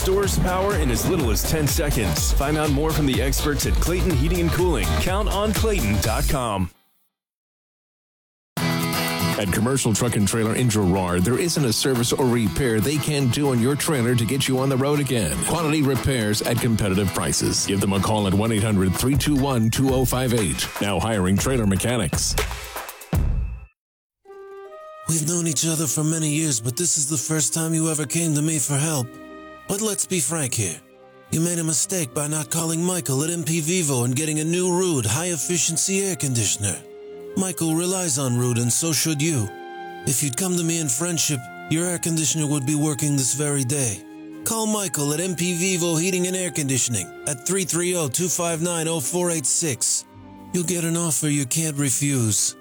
restores power in as little as 10 seconds. Find out more from the experts at Clayton Heating and Cooling. Count on Clayton.com. At Commercial Truck and Trailer in Girard, there isn't a service or repair they can't do on your trailer to get you on the road again. Quality repairs at competitive prices. Give them a call at 1-800-321-2058. Now hiring trailer mechanics. We've known each other for many years, but this is the first time you ever came to me for help. But let's be frank here. You made a mistake by not calling Michael at MP Vivo and getting a new Ruud high-efficiency air conditioner. Michael relies on Ruud, and so should you. If you'd come to me in friendship, your air conditioner would be working this very day. Call Michael at MP Vivo Heating and Air Conditioning at 330-259-0486. You'll get an offer you can't refuse.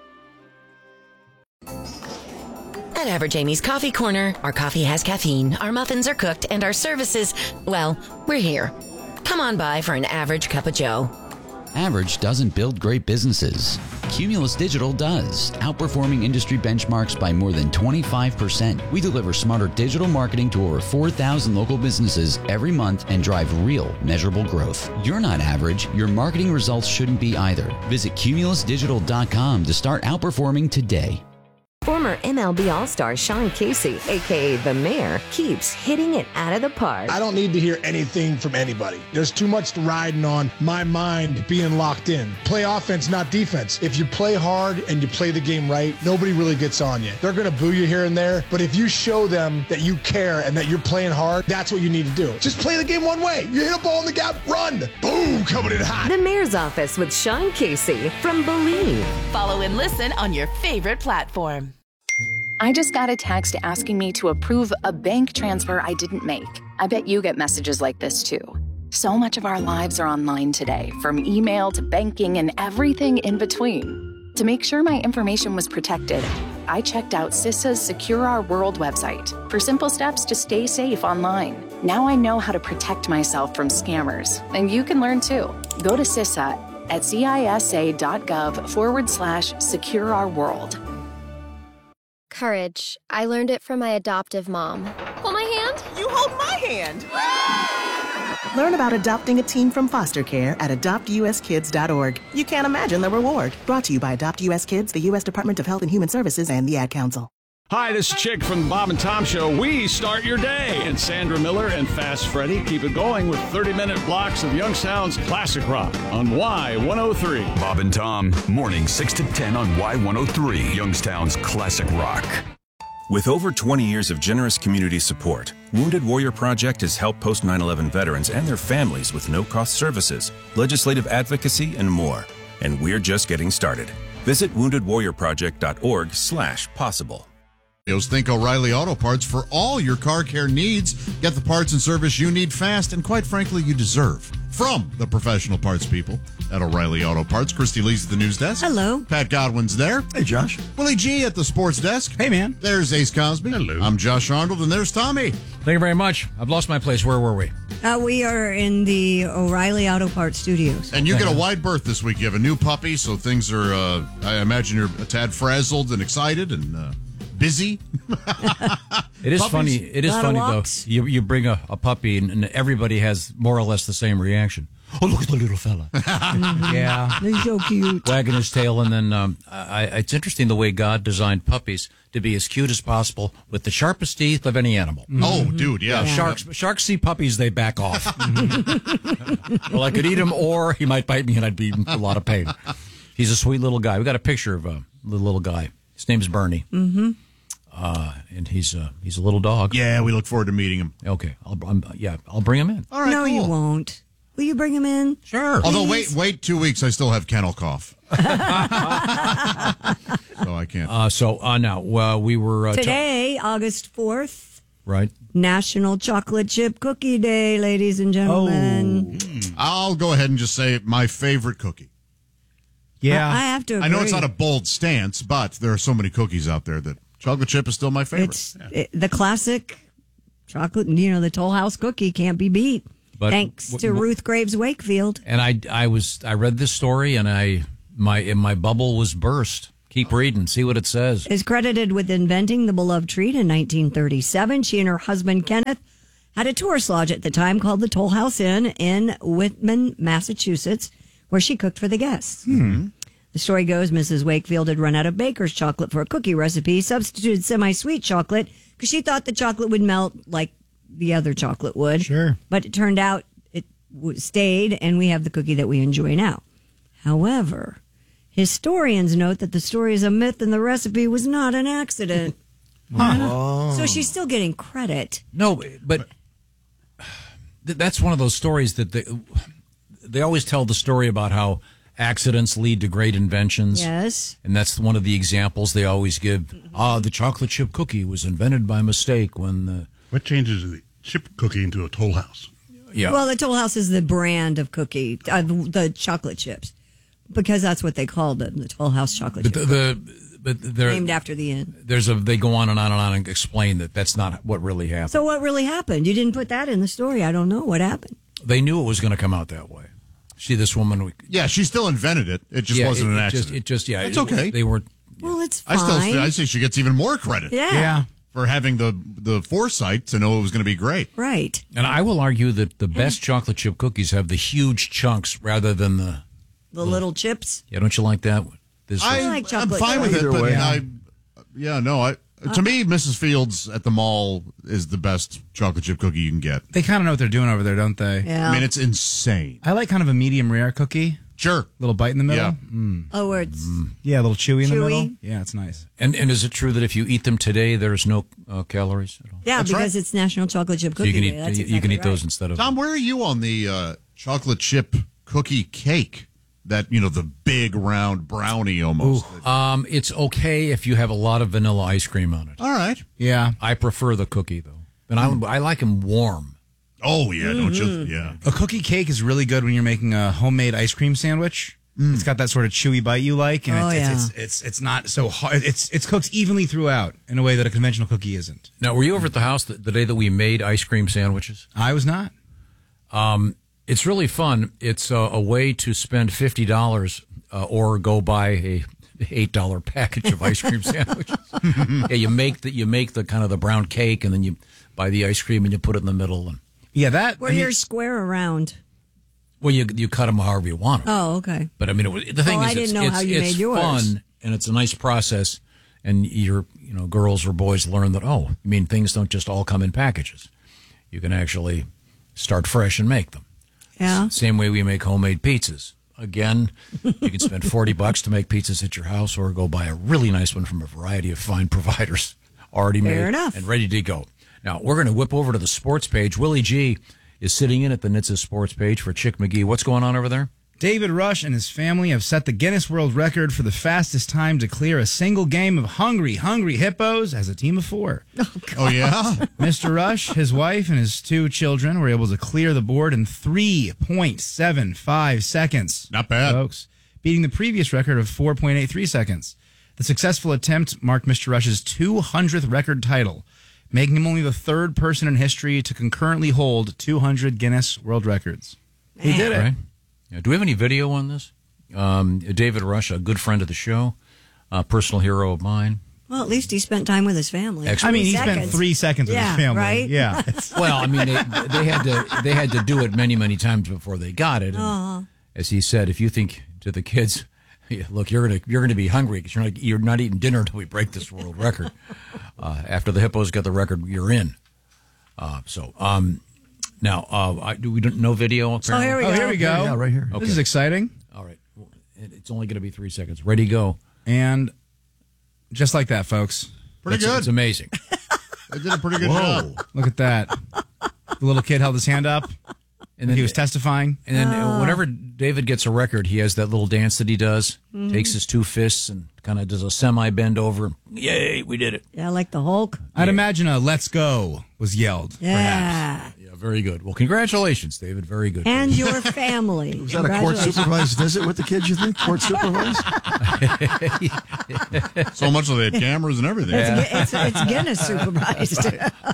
At Average Amy's Coffee Corner, our coffee has caffeine, our muffins are cooked, and our services, well, we're here. Come on by for an average cup of joe. Average doesn't build great businesses. Cumulus Digital does, outperforming industry benchmarks by more than 25%. We deliver smarter digital marketing to over 4,000 local businesses every month and drive real, measurable growth. You're not average. Your marketing results shouldn't be either. Visit cumulusdigital.com to start outperforming today. Former MLB All-Star Sean Casey, a.k.a. The Mayor, keeps hitting it out of the park. I don't need to hear anything from anybody. There's too much riding on my mind being locked in. Play offense, not defense. If you play hard and you play the game right, nobody really gets on you. They're going to boo you here and there, but if you show them that you care and that you're playing hard, that's what you need to do. Just play the game one way. You hit a ball in the gap, run. Boom, coming in hot. The Mayor's Office with Sean Casey from Believe. Follow and listen on your favorite platform. I just got a text asking me to approve a bank transfer I didn't make. I bet you get messages like this too. So much of our lives are online today, from email to banking and everything in between. To make sure my information was protected, I checked out CISA's Secure Our World website for simple steps to stay safe online. Now I know how to protect myself from scammers, and you can learn too. Go to CISA at cisa.gov/Secure Our World. Courage. I learned it from my adoptive mom. Hold my hand. You hold my hand. Learn about adopting a teen from foster care at adoptuskids.org. You can't imagine the reward. Brought to you by Adopt US Kids, the U.S. Department of Health and Human Services, and the Ad Council. Hi, this is Chick from the Bob and Tom Show. We start your day, and Sandra Miller and Fast Freddy keep it going with 30-minute blocks of Youngstown's classic rock on Y103. Bob and Tom, morning 6 to 10 on Y103, Youngstown's classic rock. With over 20 years of generous community support, Wounded Warrior Project has helped post 9/11 veterans and their families with no-cost services, legislative advocacy, and more. And we're just getting started. Visit woundedwarriorproject.org/possible. Think O'Reilly Auto Parts for all your car care needs. Get the parts and service you need fast and, quite frankly, you deserve. From the professional parts people at O'Reilly Auto Parts, Christy Lee's at the news desk. Hello. Pat Godwin's there. Hey, Josh. Willie G at the sports desk. Hey, man. There's Ace Cosby. Hello. I'm Josh Arnold, and there's Tommy. Thank you very much. I've lost my place. Where were we? We are in the O'Reilly Auto Parts studios. And you get a wide berth this week. You have a new puppy, so things are, I imagine you're a tad frazzled and excited and busy. It is Puppies? funny. It is funny, though. You bring a puppy, and everybody has more or less the same reaction. Oh, look at the little fella. Yeah. They're so cute. Wagging his tail. And then it's interesting the way God designed puppies to be as cute as possible with the sharpest teeth of any animal. Mm-hmm. Oh, dude, yeah. Sharks see puppies, they back off. Well, I could eat him, or he might bite me, and I'd be in a lot of pain. He's a sweet little guy. We got a picture of the little guy. His name's Bernie. Mm-hmm. And he's a little dog. Yeah, we look forward to meeting him. Okay, I'll bring him in. All right, no, cool. you won't. Will you bring him in? Sure. Although, wait 2 weeks. I still have kennel cough. So I can't. Now, we were... Today, August 4th. Right. National Chocolate Chip Cookie Day, ladies and gentlemen. I'll go ahead and just say my favorite cookie. Yeah. I have to agree. I know it's not a bold stance, but there are so many cookies out there that chocolate chip is still my favorite. The classic chocolate, the Toll House cookie can't be beat. But thanks to Ruth Graves Wakefield. And I read this story, and my bubble was burst. Keep reading, see what it says. Is credited with inventing the beloved treat in 1937. She and her husband Kenneth had a tourist lodge at the time called the Toll House Inn in Whitman, Massachusetts, where she cooked for the guests. The story goes Mrs. Wakefield had run out of baker's chocolate for a cookie recipe, substituted semi-sweet chocolate because she thought the chocolate would melt like the other chocolate would. Sure. But it turned out it stayed, and we have the cookie that we enjoy now. However, historians note that the story is a myth and the recipe was not an accident. So she's still getting credit. No, but that's one of those stories that they always tell the story about how accidents lead to great inventions. Yes. And that's one of the examples they always give. The chocolate chip cookie was invented by mistake when... What changes the chip cookie into a Toll House? Yeah. Well, the Toll House is the brand of cookie, the chocolate chips, because that's what they called them, the Toll House chocolate chips. But they're named after the inn. They go on and explain that that's not what really happened. So what really happened? You didn't put that in the story. I don't know what happened. They knew it was going to come out that way. See, this woman... Yeah, she still invented it. It just wasn't an accident. It's okay. They weren't... Well, it's fine. I say she gets even more credit. Yeah. For having the foresight to know it was going to be great. Right. And I will argue that the best chocolate chip cookies have the huge chunks rather than the little chips. Yeah, don't you like that? I like chocolate. I'm fine with it, but way. To me, Mrs. Fields at the mall is the best chocolate chip cookie you can get. They kind of know what they're doing over there, don't they? Yeah. I mean, it's insane. I like kind of a medium rare cookie. Sure. Little bite in the middle. Yeah. Oh, where it's... Yeah, a little chewy in the Chewy. middle. Yeah, it's nice. And is it true that if you eat them today, there's no calories at all? Yeah, That's because right. it's National Chocolate Chip So Cookie you can Day. eat That's you can exactly eat those right. instead of... Tom, where are you on the chocolate chip cookie cake? That, the big round brownie almost. It's okay if you have a lot of vanilla ice cream on it. All right. Yeah. I prefer the cookie, though. And I like them warm. Oh, yeah. Don't you? Yeah. A cookie cake is really good when you're making a homemade ice cream sandwich. It's got that sort of chewy bite you like, and it's not so hard. It's cooked evenly throughout in a way that a conventional cookie isn't. Now, were you over at the house the day that we made ice cream sandwiches? I was not. It's really fun. It's a way to spend $50 or go buy a $8 package of ice cream sandwiches. Yeah, you make the kind of the brown cake, and then you buy the ice cream and you put it in the middle. And where you're square around. Well, you cut them however you want them. Oh, okay. But I mean, the thing is, I didn't know how you made yours. Fun and it's a nice process. And your girls or boys learn that things don't just all come in packages. You can actually start fresh and make them. Yeah. Same way we make homemade pizzas. Again, you can spend $40 to make pizzas at your house, or go buy a really nice one from a variety of fine providers, already Fair made enough. and ready to go. Now, we're going to whip over to the sports page. Willie G is sitting in at the NHTSA sports page for Chick McGee. What's going on over there? David Rush and his family have set the Guinness World Record for the fastest time to clear a single game of Hungry Hippos as a team of 4. Oh, yeah? Mr. Rush, his wife, and his 2 children were able to clear the board in 3.75 seconds. Not bad. Folks, beating the previous record of 4.83 seconds. The successful attempt marked Mr. Rush's 200th record title, making him only the 3rd person in history to concurrently hold 200 Guinness World Records. He did it. Right. Yeah, do we have any video on this? David Rush, a good friend of the show, a personal hero of mine. Well, at least he spent time with his family. I mean, he spent 3 seconds with his family. Right? Yeah. Well, I mean, they had to do it many, many times before they got it. And as he said, if you think to the kids, look, you're gonna be hungry because you're not eating dinner until we break this world record. After the Hippos get the record, you're in. Now, do we no video? Apparently? Here we go. Yeah, right here. Okay. This is exciting. All right. It's only going to be 3 seconds. Ready, go. And just like that, folks. Pretty good. It's amazing. They did a pretty good job. Look at that. The little kid held his hand up, and then he was testifying. And then whenever David gets a record, he has that little dance that he does. Takes his 2 fists and kind of does a semi-bend over. Yay, we did it. Yeah, like the Hulk. I'd imagine a "Let's go" was yelled. Yeah. Perhaps. Yeah, very good. Well, congratulations, David. Very good. And your family. Was that a court supervised visit with the kids, you think? Court supervised? So much so they had cameras and everything. It's Guinness supervised.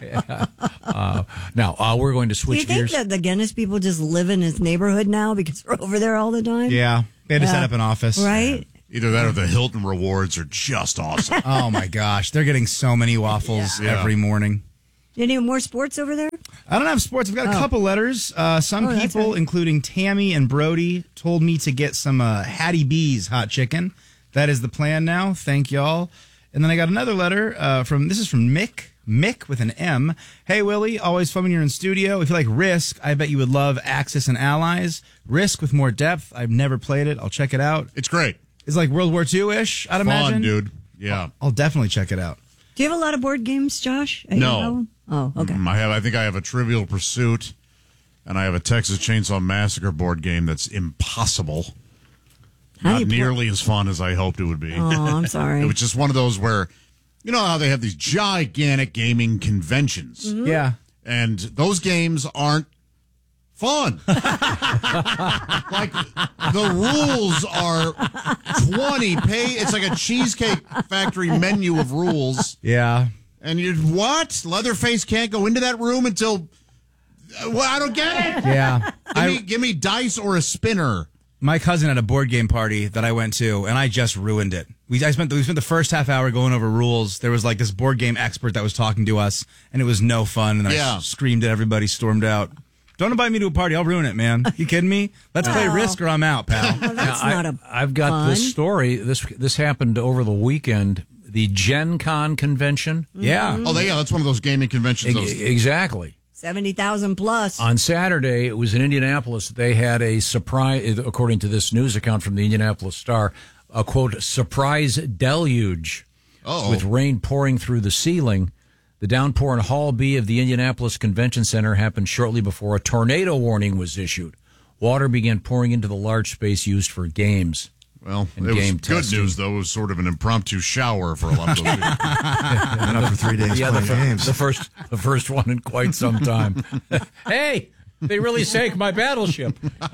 Now, we're going to switch Do you think gears. that the Guinness people just live in his neighborhood now because we're over there all the time? Yeah. They had to set up an office. Right? Either that or the Hilton rewards are just awesome. Oh, my gosh. They're getting so many waffles every morning. Any more sports over there? I don't have sports. I've got a couple letters. Some people, including Tammy and Brody, told me to get some Hattie B's hot chicken. That is the plan now. Thank y'all. And then I got another letter this is from Mick with an M. Hey, Willie, always fun when you're in studio. If you like Risk, I bet you would love Axis and Allies. Risk with more depth. I've never played it. I'll check it out. It's great. It's like World War II-ish, I'd imagine. Fun, dude. Yeah. I'll definitely check it out. Do you have a lot of board games, Josh? No. Oh, okay. I think I have a Trivial Pursuit, and I have a Texas Chainsaw Massacre board game that's impossible. Not nearly as fun as I hoped it would be. Oh, I'm sorry. It was just one of those where, you know how they have these gigantic gaming conventions? Mm-hmm. Yeah. And those games aren't fun. Like, the rules are 20 It's like a Cheesecake Factory menu of rules. Yeah. And what? Leatherface can't go into that room until... Well, I don't get it. Yeah. Give me dice or a spinner. My cousin had a board game party that I went to, and I just ruined it. We spent the first half hour going over rules. There was like this board game expert that was talking to us, and it was no fun. And I screamed at everybody, stormed out. Don't invite me to a party. I'll ruin it, man. You kidding me? Let's play Risk or I'm out, pal. Well, that's not I've got this story. This happened over the weekend. The Gen Con convention. Yeah. Oh, that's one of those gaming conventions. Exactly. 70,000 plus. On Saturday, it was in Indianapolis. They had a surprise, according to this news account from the Indianapolis Star, a quote, surprise deluge with rain pouring through the ceiling. The downpour in Hall B of the Indianapolis Convention Center happened shortly before a tornado warning was issued. Water began pouring into the large space used for games. Well, it was good news, though. It was sort of an impromptu shower for a lot of those people. Been up for 3 days playing games. The first one in quite some time. Hey, they really sank my battleship.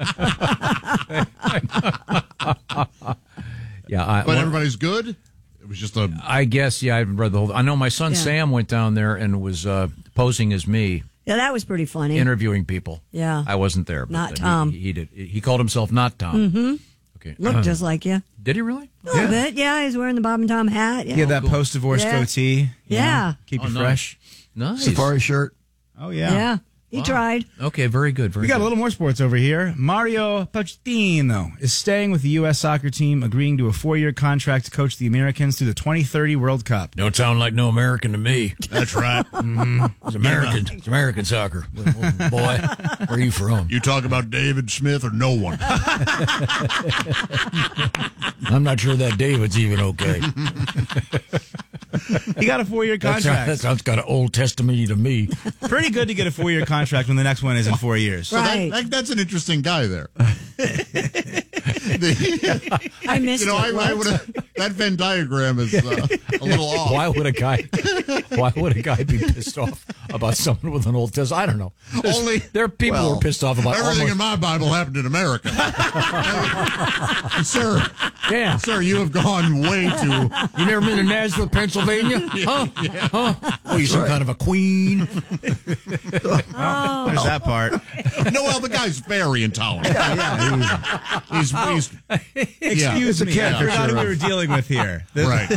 But everybody's good? It was just I guess, I haven't read the whole... I know my son Sam went down there and was posing as me. Yeah, that was pretty funny. Interviewing people. Yeah. I wasn't there. Not Tom. He did. He called himself Not Tom. Mm-hmm. Okay. Looked just like you. Did he really? A little bit, yeah. He's wearing the Bob and Tom hat. Yeah. He had that post-divorce goatee. Yeah. Keep you fresh. Nice. Safari shirt. Oh, yeah. Yeah. He tried. Okay, very good. We got a little more sports over here. Mario Pochettino is staying with the U.S. soccer team, agreeing to a 4-year contract to coach the Americans through the 2030 World Cup. Don't sound like no American to me. That's right. It's American. It's American soccer. Boy, where are you from? You talk about David Smith or no one. I'm not sure that David's even okay. He got a 4-year contract. That sounds kind of Old Testament to me. Pretty good to get a 4-year contract when the next one is in 4 years. So that's an interesting guy there. I missed it. That Venn diagram is a little off. Why would a guy be pissed off about someone with an Old Testament? I don't know. There are people who are pissed off about everything in my Bible happened in America. Sir, you have gone way too. You never been to Nashville, Pennsylvania? Huh? Yeah. Huh? Oh, you're some kind of a queen. There's that part. No, well, the guy's very intolerant. He's Excuse me, I forgot who we were dealing with here. Right.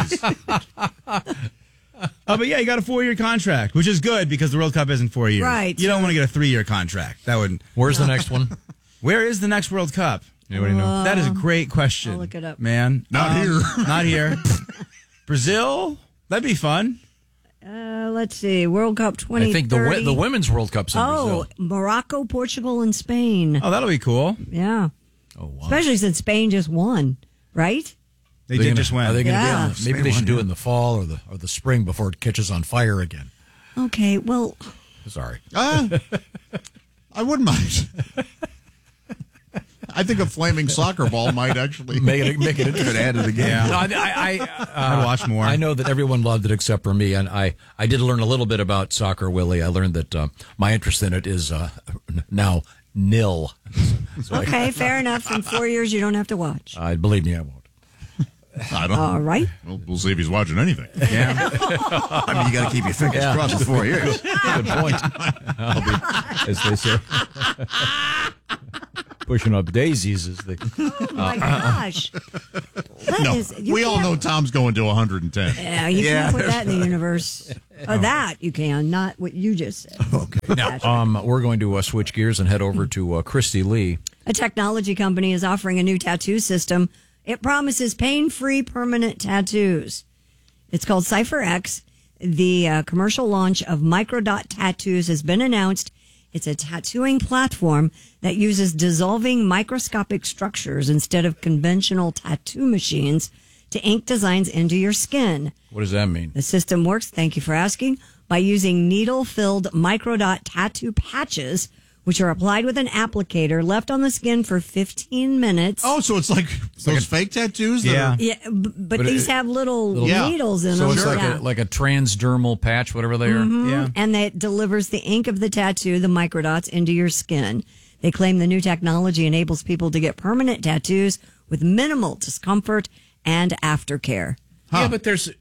But yeah, he got a 4-year contract, which is good because the World Cup isn't 4 years. Right. You don't want to get a 3-year contract. That would. Where's the next one? Where is the next World Cup? Anybody know? That is a great question. I'll look it up. Man. Not here. Not here. Brazil? That'd be fun. Let's see. World Cup 2030. I think the Women's World Cup's in Brazil. Morocco, Portugal, and Spain. Oh, that'll be cool. Yeah. Oh, wow. Especially since Spain just won, right? They did just win. Are they Yeah. gonna maybe they should do it in the fall or the spring before it catches on fire again. Okay, well. Sorry. I wouldn't mind. I think a flaming soccer ball might actually make it interesting. Could add to the game. Yeah. No, I'd watch more. I know that everyone loved it except for me, and I did learn a little bit about soccer, Willie. I learned that my interest in it is now nil. So Okay, fair enough. In 4 years, you don't have to watch. Believe me, I won't. I don't. All right. Well, we'll see if he's watching anything. Yeah. I mean, you got to keep your fingers crossed for 4 years. Good point. I'll be, as they say, pushing up daisies as they. Oh my gosh. We all know Tom's going to 110. Yeah, you can't put that in the universe. That you can, not what you just said. Okay. Now, we're going to switch gears and head over to Christy Lee. A technology company is offering a new tattoo system. It promises pain-free permanent tattoos. It's called Cypher X. The commercial launch of Microdot Tattoos has been announced. It's a tattooing platform that uses dissolving microscopic structures instead of conventional tattoo machines to ink designs into your skin. What does that mean? The system works, thank you for asking, by using needle-filled Microdot tattoo patches, which are applied with an applicator left on the skin for 15 minutes. Oh, so it's like those fake tattoos? Yeah, but these have little needles in them. So it's like a transdermal patch, whatever they are. Yeah. And that delivers the ink of the tattoo, the microdots, into your skin. They claim the new technology enables people to get permanent tattoos with minimal discomfort and aftercare. Yeah, but there's...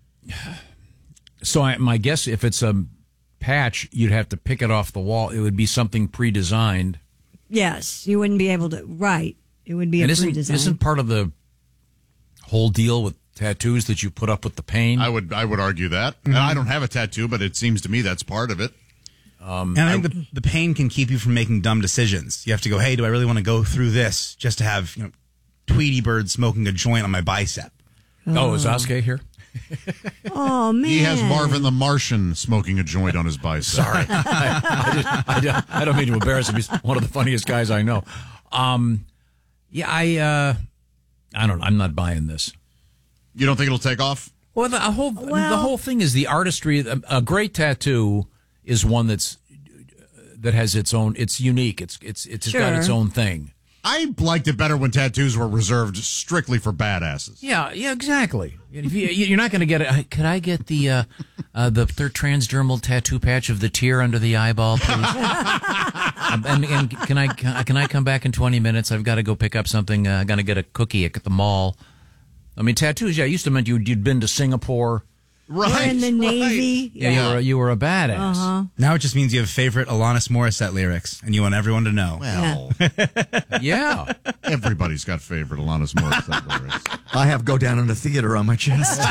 So my guess, if it's a patch, you'd have to pick it off the wall. It would be something pre-designed. Yes, you wouldn't be able to... Right. It would be a pre-designed. Isn't part of the whole deal with tattoos that you put up with the pain? I would argue that. And I don't have a tattoo, but it seems to me that's part of it. And I think the pain can keep you from making dumb decisions. You have to go, hey, do I really want to go through this just to have Tweety Bird smoking a joint on my bicep? Oh, is Oskar here? Oh, man. He has Marvin the Martian smoking a joint on his bicep. Sorry. I don't mean to embarrass him. He's one of the funniest guys I know. I don't know. I'm not buying this. You don't think it'll take off? Well, the whole thing is the artistry. A great tattoo is one that has its own. It's unique. It's got its own thing. I liked it better when tattoos were reserved strictly for badasses. Yeah, exactly. If you're not going to get it. Could I get the third transdermal tattoo patch of the tear under the eyeball, please? and can I come back in 20 minutes? I've got to go pick up something. I got to get a cookie at the mall. I mean, tattoos. Yeah, used to mean you'd been to Singapore. Right. Or in the Navy. Yeah, you were a badass. Uh-huh. Now it just means you have favorite Alanis Morissette lyrics, and you want everyone to know. Well, yeah. Everybody's got favorite Alanis Morissette lyrics. I have Go Down in the Theater on my chest.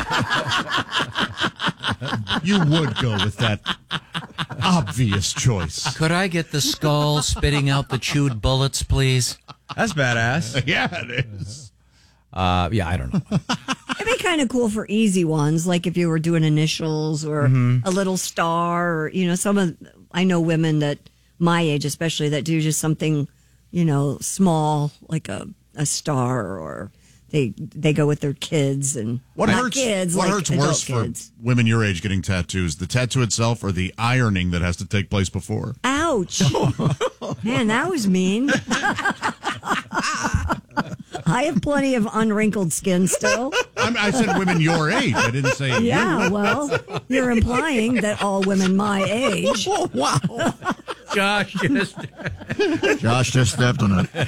You would go with that obvious choice. Could I get the skull spitting out the chewed bullets, please? That's badass. Yeah, it is. I don't know. It'd be kind of cool for easy ones, like if you were doing initials or a little star, or I know women that my age, especially, that do just something, small, like a star, or they go with their kids and what hurts. Kids, what like hurts worse kids. For women your age getting tattoos? The tattoo itself, or the ironing that has to take place before? Ouch! Man, that was mean. I have plenty of unwrinkled skin still. I said women your age. I didn't say Yeah, you. well, you're implying that all women my age. Wow. Josh just stepped on it.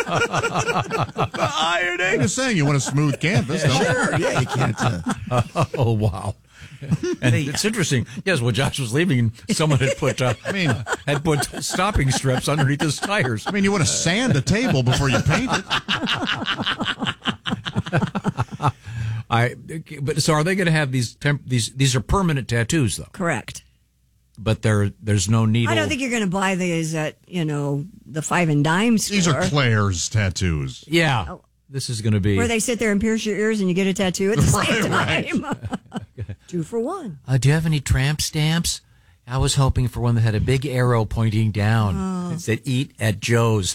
Ironing. I'm just saying, you want a smooth canvas, don't you? Sure, yeah, you can't. Oh, wow. And it's interesting. Yes, when Josh was leaving, someone had put had put stopping strips underneath his tires. I mean, you want to sand a table before you paint it. But so are they going to have these? These are permanent tattoos, though. Correct. But there's no needle. I don't think you're going to buy these at the 5 and dime store. These are Claire's tattoos. Yeah. Oh. This is going to be where they sit there and pierce your ears and you get a tattoo at the same time. 2 for 1. Do you have any tramp stamps? I was hoping for one that had a big arrow pointing down. Oh. It said "Eat at Joe's."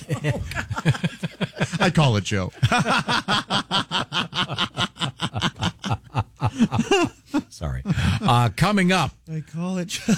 I call it Joe. Sorry. Coming up. I call it Joe.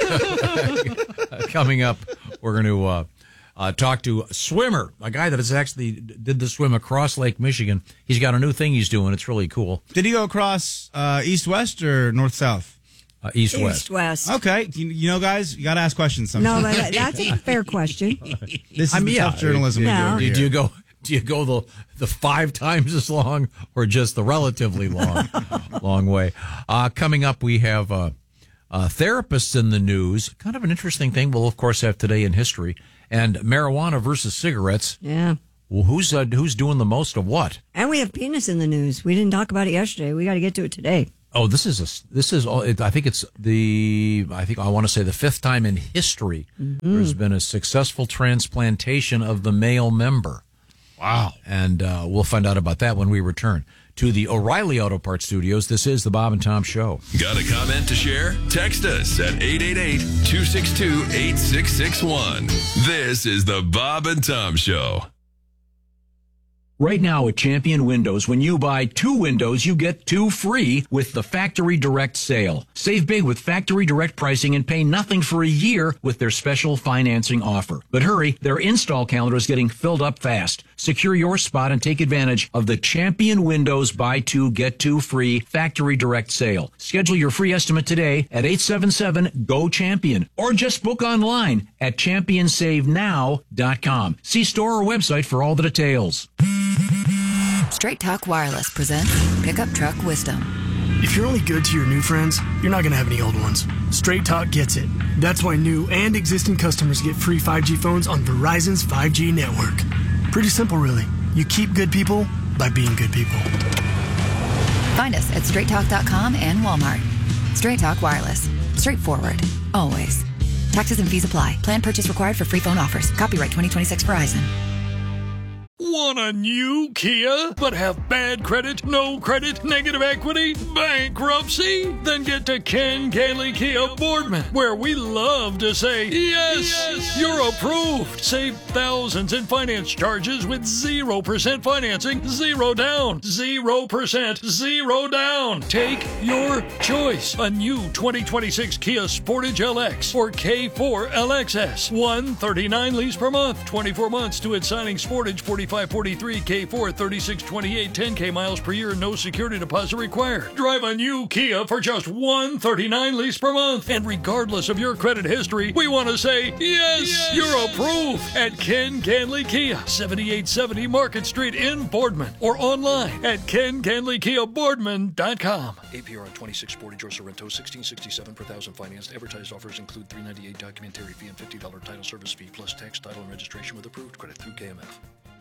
Coming up, we're going to talk to a swimmer, a guy that has actually did the swim across Lake Michigan. He's got a new thing he's doing. It's really cool. Did he go across east-west or north-south? East-west. East-west. Okay. Guys, you got to ask questions sometimes. No, but that's a fair question. This is tough journalism we do over here. Do you go the 5 times as long, or just the relatively long way? Coming up, we have therapists in the news. Kind of an interesting thing. We'll, of course, have Today in History. And marijuana versus cigarettes. Yeah. Well, who's doing the most of what? And we have penis in the news. We didn't talk about it yesterday. We got to get to it today. Oh, I think I want to say the fifth time in history there's been a successful transplantation of the male member. Wow. And we'll find out about that when we return to the O'Reilly Auto Parts Studios. This is the Bob and Tom Show. Got a comment to share? Text us at 888-262-8661. This is the Bob and Tom Show. Right now at Champion Windows, when you buy 2 windows, you get 2 free with the Factory Direct sale. Save big with Factory Direct pricing and pay nothing for a year with their special financing offer. But hurry, their install calendar is getting filled up fast. Secure your spot and take advantage of the Champion Windows buy 2, get 2 free Factory Direct sale. Schedule your free estimate today at 877-GO-CHAMPION or just book online at championsavenow.com. See store or website for all the details. Straight Talk Wireless presents Pickup Truck Wisdom. If you're only good to your new friends, you're not going to have any old ones. Straight Talk gets it. That's why new and existing customers get free 5G phones on Verizon's 5G network. Pretty simple, really. You keep good people by being good people. Find us at straighttalk.com and Walmart. Straight Talk Wireless. Straightforward. Always. Taxes and fees apply. Plan purchase required for free phone offers. Copyright 2026 Verizon. Want a new Kia, but have bad credit, no credit, negative equity, bankruptcy? Then get to Ken Gailey Kia Boardman, where we love to say, yes, you're approved. Save thousands in finance charges with 0% financing, 0 down, 0%, 0 down. Take your choice. A new 2026 Kia Sportage LX or K4 LXS. $139 lease per month, 24 months to its signing. Sportage 4543, K4 3628, 10K miles per year, no security deposit required. Drive a new Kia for just $139 lease per month. And regardless of your credit history, we want to say, yes, you're approved at Ken Ganley Kia, 7870 Market Street in Boardman, or online at kenganleykiaboardman.com. APR on 26 Sportage or Sorrento, $1667 per thousand financed. Advertised offers include $398 documentary fee and $50 title service fee, plus tax, title, and registration with approved credit through KMF.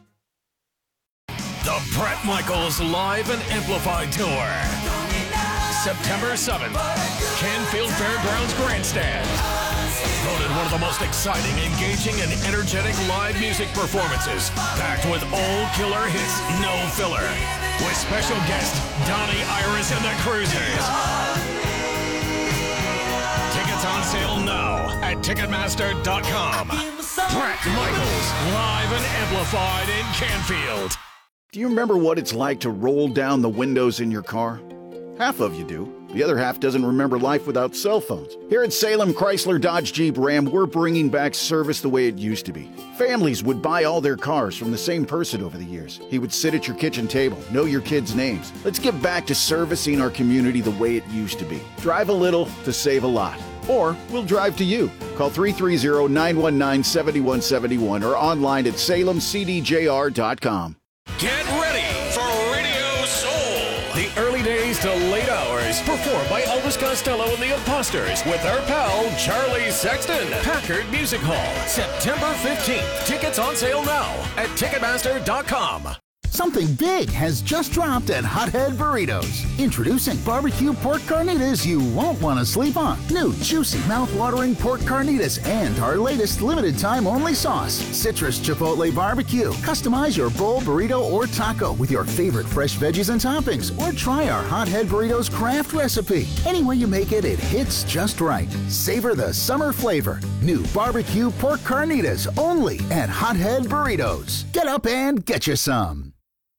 The Bret Michaels Live and Amplified Tour. September 7th, Canfield Fairgrounds Grandstand. Voted one of the most exciting, engaging, and energetic live music performances. Packed with old killer hits, no filler. With special guest Donnie Iris and the Cruisers. Tickets on sale now at Ticketmaster.com. Bret Michaels Live and Amplified in Canfield. Do you remember what it's like to roll down the windows in your car? Half of you do. The other half doesn't remember life without cell phones. Here at Salem Chrysler Dodge Jeep Ram, we're bringing back service the way it used to be. Families would buy all their cars from the same person over the years. He would sit at your kitchen table, know your kids' names. Let's get back to servicing our community the way it used to be. Drive a little to save a lot. Or we'll drive to you. Call 330-919-7171 or online at salemcdjr.com. Get ready for Radio Soul. The early days to late hours. Performed by Elvis Costello and the Imposters with our pal Charlie Sexton. Packard Music Hall, September 15th. Tickets on sale now at Ticketmaster.com. Something big has just dropped at Hothead Burritos. Introducing barbecue pork carnitas you won't want to sleep on. New juicy, mouth-watering pork carnitas and our latest limited-time only sauce, Citrus Chipotle Barbecue. Customize your bowl, burrito, or taco with your favorite fresh veggies and toppings, or try our Hothead Burritos craft recipe. Any way you make it, it hits just right. Savor the summer flavor. New barbecue pork carnitas only at Hothead Burritos. Get up and get you some.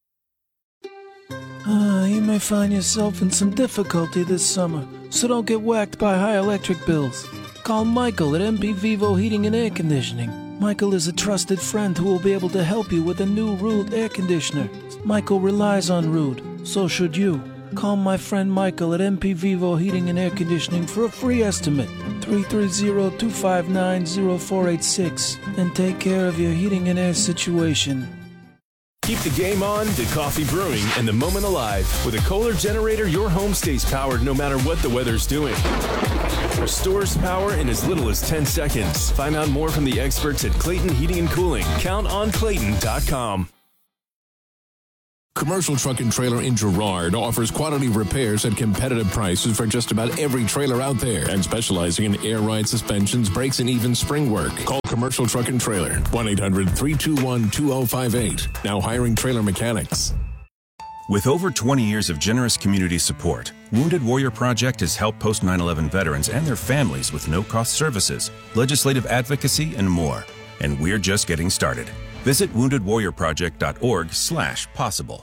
You may find yourself in some difficulty this summer, so don't get whacked by high electric bills. Call Michael at MP Vivo Heating and Air Conditioning. Michael is a trusted friend who will be able to help you with a new Rude air conditioner. Michael relies on Rude, so should you. Call my friend Michael at MP Vivo Heating and Air Conditioning for a free estimate, 330-259-0486, and take care of your heating and air situation. Keep the game on to coffee brewing and the moment alive. With a Kohler generator, your home stays powered no matter what the weather's doing. Restores power in as little as 10 seconds. Find out more from the experts at Clayton Heating and Cooling. Count on Clayton.com. Commercial Truck and Trailer in Girard offers quality repairs at competitive prices for just about every trailer out there and specializing in air ride suspensions, brakes, and even spring work. Call Commercial Truck and Trailer, 1-800-321-2058. Now hiring trailer mechanics. With over 20 years of generous community support, Wounded Warrior Project has helped post 9/11 veterans and their families with no-cost services, legislative advocacy, and more. And we're just getting started. Visit woundedwarriorproject.org/possible.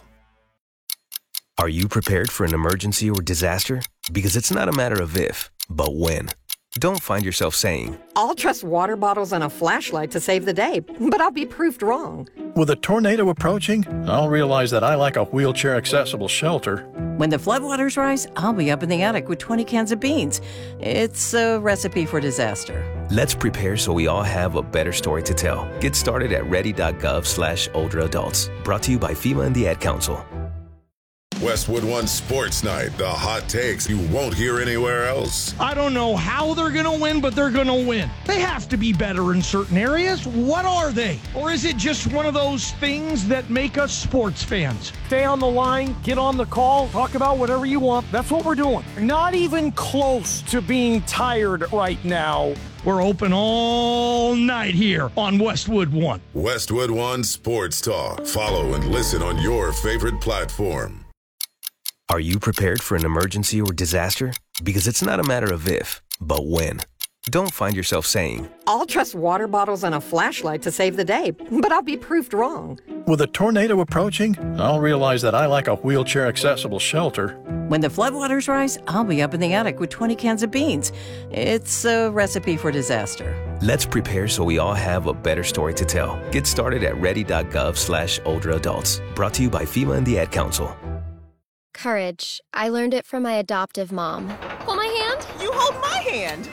Are you prepared for an emergency or disaster? Because it's not a matter of if, but when. Don't find yourself saying, I'll trust water bottles and a flashlight to save the day, but I'll be proved wrong. With a tornado approaching, I'll realize that I lack a wheelchair-accessible shelter. When the floodwaters rise, I'll be up in the attic with 20 cans of beans. It's a recipe for disaster. Let's prepare so we all have a better story to tell. Get started at ready.gov/older adults. Brought to you by FEMA and the Ad Council. Westwood One Sports Night. The hot takes you won't hear anywhere else. I don't know how they're going to win, but they're going to win. They have to be better in certain areas. What are they? Or is it just one of those things that make us sports fans? Stay on the line, get on the call, talk about whatever you want. That's what we're doing. Not even close to being tired right now. We're open all night here on Westwood One. Westwood One Sports Talk. Follow and listen on your favorite platform. Are you prepared for an emergency or disaster? Because it's not a matter of if, but when. Don't find yourself saying, I'll trust water bottles and a flashlight to save the day, but I'll be proved wrong. With a tornado approaching, I'll realize that I lack a wheelchair-accessible shelter. When the floodwaters rise, I'll be up in the attic with 20 cans of beans. It's a recipe for disaster. Let's prepare so we all have a better story to tell. Get started at ready.gov/older adults. Brought to you by FEMA and the Ad Council. Courage. I learned it from my adoptive mom. Hold my hand. You hold my hand.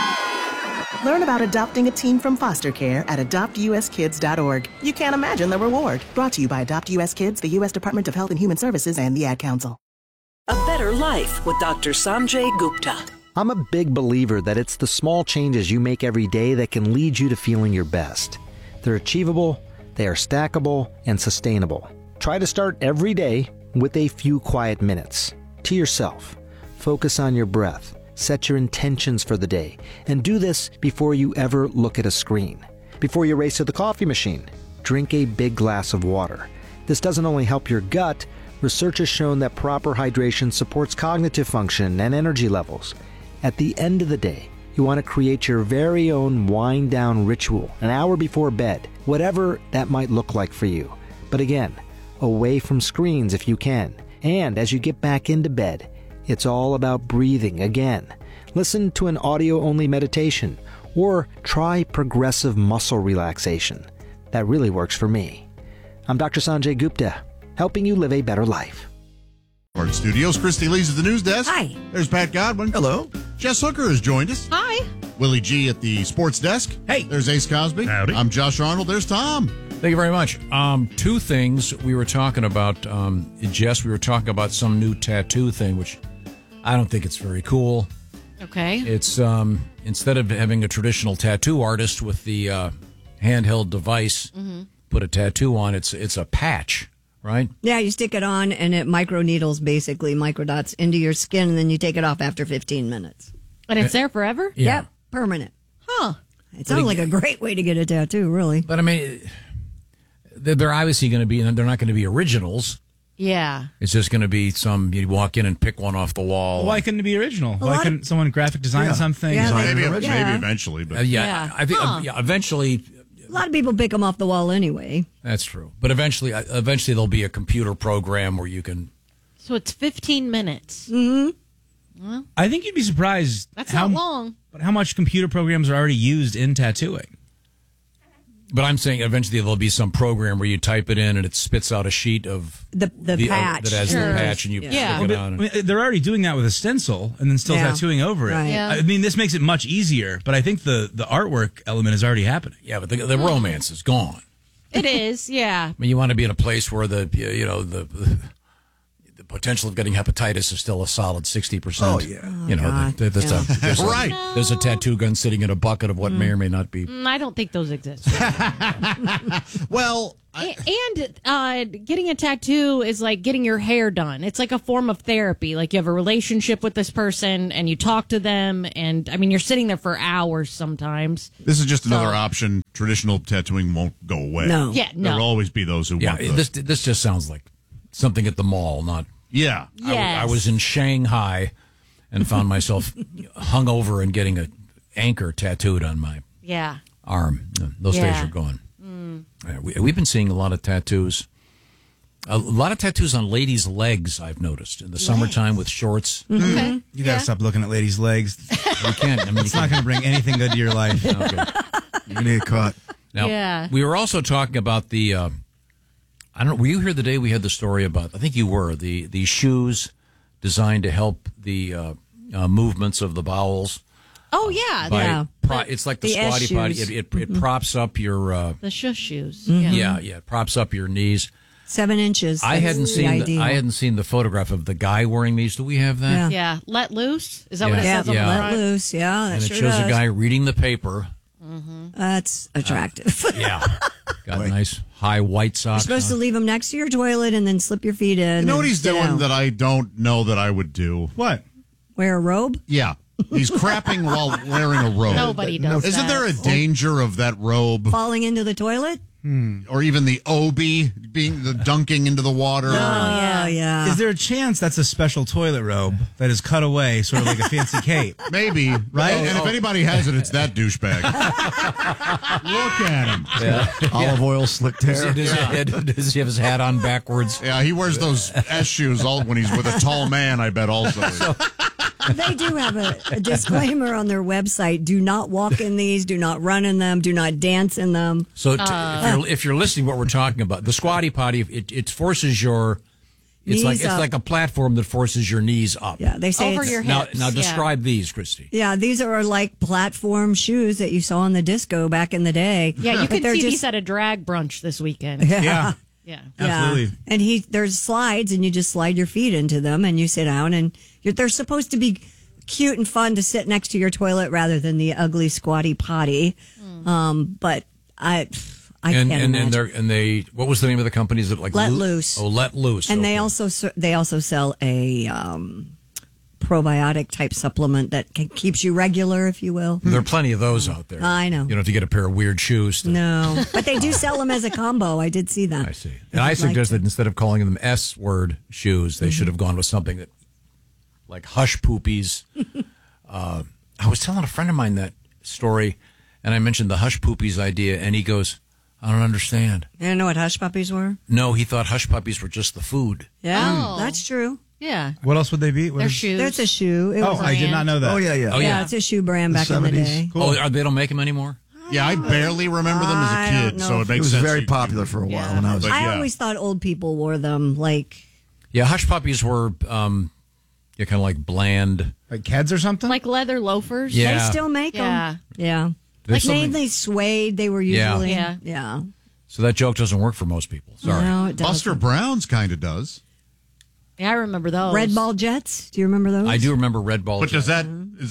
Learn about adopting a teen from foster care at adoptuskids.org. You can't imagine the reward. Brought to you by Adopt US Kids, the U.S. Department of Health and Human Services, and the Ad Council. A better life with Dr. Sanjay Gupta. I'm a big believer that it's the small changes you make every day that can lead you to feeling your best. They're achievable, they are stackable, and sustainable. Try to start every day with a few quiet minutes to yourself. Focus on your breath. Set your intentions for the day. And do this before you ever look at a screen. Before you race to the coffee machine, drink a big glass of water. This doesn't only help your gut, research has shown that proper hydration supports cognitive function and energy levels. At the end of the day, you want to create your very own wind-down ritual an hour before bed, whatever that might look like for you. But again, away from screens if you can. And as you get back into bed, it's all about breathing again. Listen to an audio-only meditation or try progressive muscle relaxation. That really works for me. I'm Dr. Sanjay Gupta, helping you live a better life. Art Studios, Christy Lee's at the news desk. Hi. There's Pat Godwin. Hello. Jess Hooker has joined us. Hi. Willie G at the sports desk. Hey. There's Ace Cosby. Howdy. I'm Josh Arnold. There's Tom. Thank you very much. Two things we were talking about, Jess, we were talking about some new tattoo thing, which I don't think it's very cool. Okay. It's instead of having a traditional tattoo artist with the handheld device put a tattoo on, it's a patch, right? Yeah, you stick it on and it microneedles, basically, microdots into your skin, and then you take it off after 15 minutes. And it's there forever? Yeah. Yep, permanent. Huh. It sounds like a great way to get a tattoo, really. But I mean, they're obviously going to be, they're not going to be originals. Yeah. It's just going to be you walk in and pick one off the wall. Well, why couldn't it be original? Why couldn't someone graphic design something? Yeah, maybe eventually. But Eventually. A lot of people pick them off the wall anyway. That's true. But eventually there'll be a computer program where you can. So it's 15 minutes. Mm-hmm. Well, I think you'd be surprised. That's not long. But how much computer programs are already used in tattooing? But I'm saying eventually there'll be some program where you type it in and it spits out a sheet of the patch that has the patch, and you stick it on. I mean, they're already doing that with a stencil and then still tattooing over it. Right. Yeah. I mean, this makes it much easier, but I think the artwork element is already happening. Yeah, but the romance is gone. It is, yeah. I mean, you want to be in a place where the the potential of getting hepatitis is still a solid 60%. Oh, yeah. You know, Right. There's a tattoo gun sitting in a bucket of what may or may not be. I don't think those exist. Well, and getting a tattoo is like getting your hair done. It's like a form of therapy. Like you have a relationship with this person and you talk to them. And I mean, you're sitting there for hours sometimes. this is just another option. Traditional tattooing won't go away. No. Yeah, no. There'll always be those who want this just sounds like something at the mall, not. Yeah. I was in Shanghai and found myself hung over and getting an anchor tattooed on my arm. Those days are gone. We've been seeing a lot of tattoos. A lot of tattoos on ladies' legs, I've noticed, in the summertime with shorts. Mm-hmm. Okay. You got to stop looking at ladies' legs. You can't. I mean, it's not going to bring anything good to your life. You're going to get caught. Now, we were also talking about the, I don't know, were you here the day we had the story about, I think you were, the shoes designed to help the movements of the bowels. Oh, yeah. It's like the The S squatty potty. shoes. It props up your... the shush shoes. It props up your knees. 7 inches. I hadn't That's the ideal. hadn't seen the photograph of the guy wearing these. Do we have that? Yeah. Let loose? Is that what it says on the Let front? loose. Yeah, that And it sure shows does. a guy reading the paper. That's attractive. Got nice high white You're socks supposed to on. leave them next to your toilet and then slip your feet in. You know what and he's sit doing down. that I don't know that I would do? What? Wear a robe? Yeah. He's crapping while wearing a robe. Nobody does Isn't that. there a danger of that robe? Falling into the toilet? Or even the obi being the dunking into the water? Oh, yeah. Is there a chance that's a special toilet robe that is cut away, sort of like a fancy cape? Maybe. Right? And if anybody has it, it's that douchebag. Look at him. Olive oil slicked hair. Does he have his hat on backwards? Yeah, he wears those S shoes all when he's with a tall man, I bet also. They do have a disclaimer on their website. Do not walk in these. Do not run in them. Do not dance in them. So if you're listening to what we're talking about, the squatty potty, it forces your... It's Knees up. like a platform that forces your knees up. Yeah, they say Over it's, your Now, hips. now describe these, Christy. Yeah, these are like platform shoes that you saw on the disco back in the day. Yeah, you But could they're see just- these at a drag brunch this weekend. Yeah. Yeah. Absolutely. Yeah. And there's slides, and you just slide your feet into them, and you sit down, and they're supposed to be cute and fun to sit next to your toilet rather than the ugly squatty potty. But I can't imagine. And they what was the name of the companies that like Let Loose. Oh, Let Loose. And okay. they also sell a probiotic type supplement that keeps you regular, if you will. There are plenty of those out there. I know. You don't have to get a pair of weird shoes. No, but they do sell them as a combo. I did see that. I see. And I suggest that instead of calling them S-word shoes, they should have gone with something that, like hush poopies. I was telling a friend of mine that story, and I mentioned the hush poopies idea, and he goes, I don't understand. You don't know what hush puppies were? No, he thought hush puppies were just the food. Yeah, that's true. Yeah. What else would they be? They're shoes. That's a shoe. It Oh, was I did not know that. Oh, yeah. yeah, it's a shoe brand back in the 70s. day. Cool. Oh, they don't make them anymore? Yeah, I barely remember them as I a don't kid, know so if- it It makes was sense. very popular for a while when I was. But I yeah. always thought old people wore them. Like, Yeah, hush puppies were kind of like bland. Like Keds or something? Like leather loafers. Yeah. they still make them. Yeah. There's Like something- mainly suede. They were Yeah. usually. Yeah. Yeah. So that joke doesn't work for most people. Sorry. No, it Buster doesn't. Brown's kind of does. Yeah, I remember those. Red Ball Jets. Do you remember those? I do remember Red Ball. But is that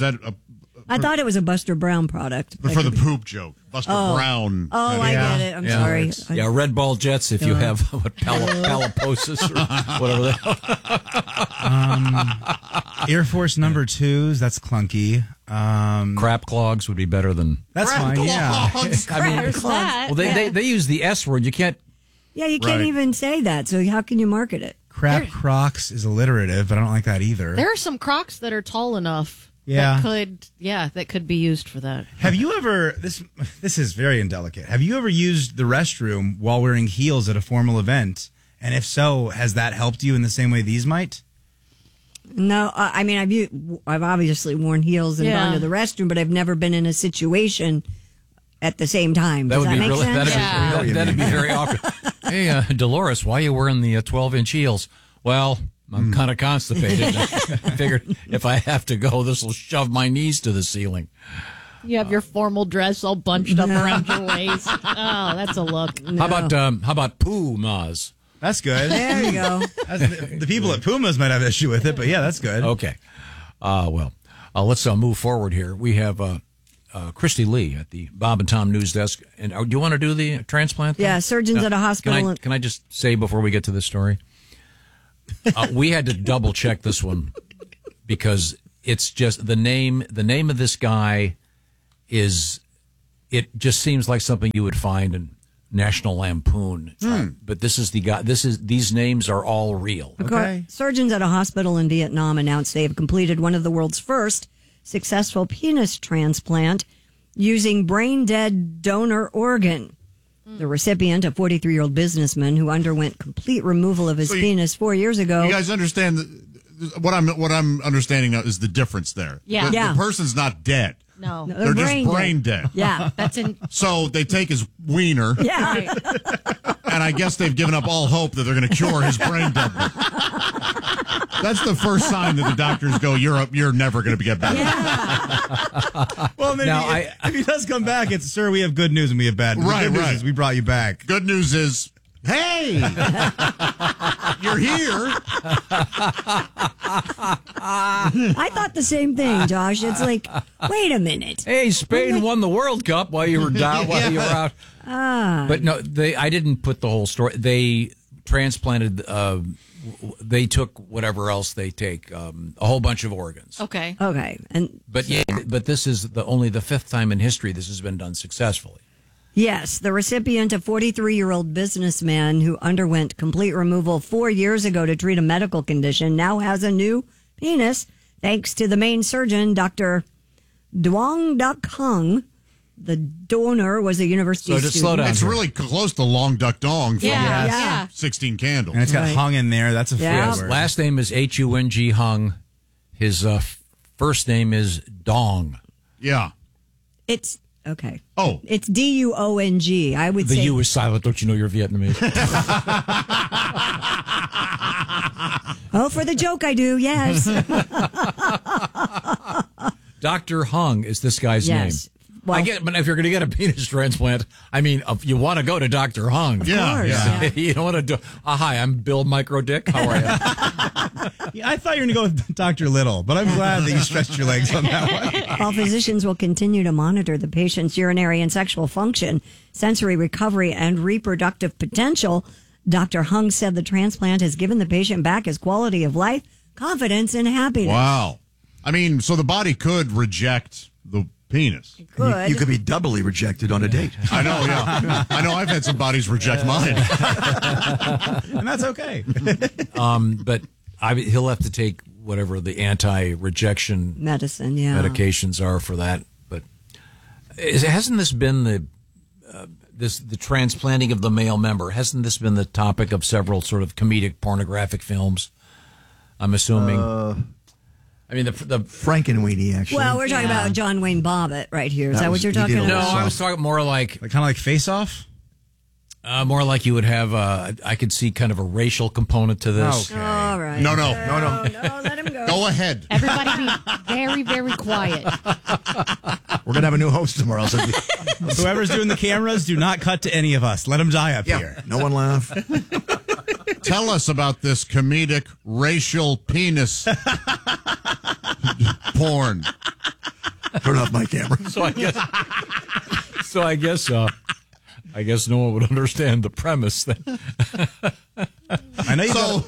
I thought it was a Buster Brown product. for the poop joke? Buster Brown. Oh, I Yeah. get it. I'm Yeah. sorry. Yeah, Red Ball Jets if you have palaposis or whatever that. Air Force number 2s, that's clunky. Crap clogs would be better than. That's fine, yeah. I mean, There's that. well, they use the S word. You can't. Yeah, you can't Right. even say that. So how can you market it? Crap Crocs is alliterative, but I don't like that either. There are some Crocs that are tall enough Yeah. that could be used for that. Have you ever, this is very indelicate, have you ever used the restroom while wearing heels at a formal event? And if so, has that helped you in the same way these might? No, I mean I've obviously worn heels and Yeah. gone to the restroom, but I've never been in a situation at the same time. That Does would that be make really. sense? That'd be very awkward. Hey, Dolores, why are you wearing the 12-inch heels? Well, I'm kind of constipated. I figured if I have to go, this will shove my knees to the ceiling. You have your formal dress all bunched up around your waist. Oh, that's a look. How about Pumas? That's good. There you go. The people at Pumas might have issue with it, but yeah, that's good. Okay. Let's move forward here. We have Christy Lee at the Bob and Tom News Desk. And do you want to do the transplant thing? Yeah, surgeons at a hospital. Can I just say before we get to this story? We had to double check this one because it's just the name of this guy it just seems like something you would find in National Lampoon. But this is the guy. These names are all real. Okay. Surgeons at a hospital in Vietnam announced they have completed one of the world's first successful penis transplant using brain-dead donor organ. The recipient, a 43-year-old businessman who underwent complete removal of his penis 4 years ago. You guys understand what I'm understanding now is the difference there. Yeah. The person's not dead. No. They're just brain dead. Yeah. That's So they take his wiener. Yeah. And I guess they've given up all hope that they're going to cure his brain deadness. That's the first sign that the doctors go, you're never going to get better. Yeah. Well, maybe Now, if he does come back, it's, sir, we have good news and we have bad news. Right, Good news right. is we brought you back. Good news is, hey, you're here. I thought the same thing, Josh. It's like, wait a minute. Hey, Spain won the World Cup while you were down, while you were out. But no, I didn't put the whole story. They transplanted. They took whatever else they take, a whole bunch of organs. Okay. But this is only the fifth time in history this has been done successfully. Yes, the recipient, a 43-year-old businessman who underwent complete removal 4 years ago to treat a medical condition, now has a new penis thanks to the main surgeon, Dr. Duong Duc Hung. The donor was a university student. Slow down. It's really close to Long Duck Dong from 16 Candles. And it's got hung in there. That's a Yes. word. Last name is Hung. Hung. His first name is Dong. Yeah. It's okay. Oh. It's Duong. I would The say U is silent. Don't you know you're Vietnamese? Oh, for the joke I do, yes. Dr. Hung is this guy's name. Well, I get, but if you're going to get a penis transplant, I mean, you want to go to Dr. Hung. Of course. You don't want to do. Hi, I'm Bill Micro Dick. How are you? Yeah, I thought you were going to go with Dr. Little, but I'm glad that you stretched your legs on that one. While physicians will continue to monitor the patient's urinary and sexual function, sensory recovery, and reproductive potential, Dr. Hung said the transplant has given the patient back his quality of life, confidence, and happiness. Wow. I mean, so the body could reject the penis. Could. You could be doubly rejected on a date. I know, yeah. I know I've had some bodies reject mine. And that's okay. But he'll have to take whatever the anti-rejection medicine, medications are for that. But hasn't this been the transplanting of the male member? Hasn't this been the topic of several sort of comedic pornographic films? I'm assuming. I mean, the Frankenweenie, actually. Well, we're talking about John Wayne Bobbitt right here. Is that what you're talking about? No, I was talking more like kind of like Face Off? More like you would have, I could see kind of a racial component to this. Okay. All right. No, let him go. Go ahead. Everybody be very, very quiet. We're going to have a new host tomorrow. So whoever's doing the cameras, do not cut to any of us. Let them die up here. No one laugh. Tell us about this comedic racial penis porn. Turn off my camera. So I guess no one would understand the premise. I know you. So,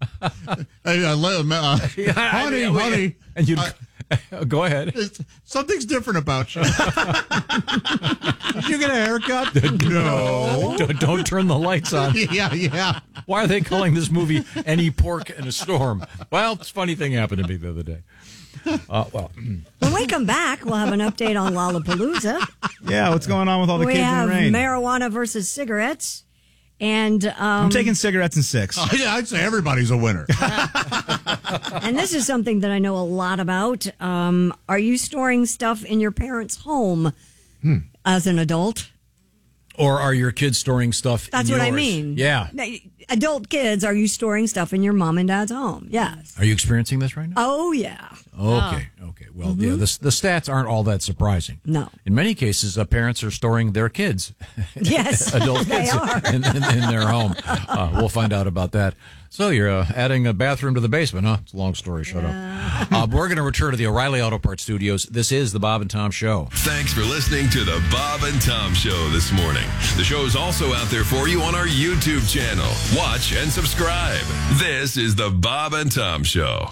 honey, and you go ahead. Something's different about you. Did you get a haircut? No. Don't turn the lights on. Yeah. Why are they calling this movie Any Pork in a Storm? Well, it's a funny thing happened to me the other day. When we come back, we'll have an update on Lollapalooza. Yeah, what's going on with all the kids in the rain? We have marijuana versus cigarettes. And I'm taking cigarettes and 6. I'd say everybody's a winner. And this is something that I know a lot about. Are you storing stuff in your parents' home as an adult? Or are your kids storing stuff That's in what yours? I mean. Yeah. Adult kids, are you storing stuff in your mom and dad's home? Yes. Are you experiencing this right now? Oh, yeah. Okay. Well, yeah, the stats aren't all that surprising. No. In many cases, parents are storing their kids, yes, adult they kids, are. in their home. We'll find out about that. So you're adding a bathroom to the basement, huh? It's a long story. Shut up. We're going to return to the O'Reilly Auto Parts Studios. This is the Bob and Tom Show. Thanks for listening to the Bob and Tom Show this morning. The show is also out there for you on our YouTube channel. Watch and subscribe. This is the Bob and Tom Show.